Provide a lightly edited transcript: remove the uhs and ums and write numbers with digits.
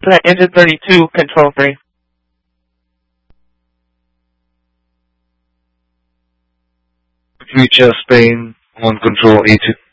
Flight engine 32, control 3. Future Spain, 1 control 82.